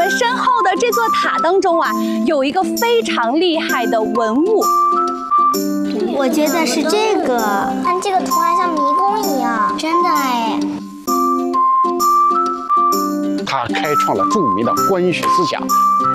们身后的这座塔当中啊，有一个非常厉害的文物。 我觉得是这个， 看这个图案像迷宫一样， 真的哎。 他开创了著名的官学思想，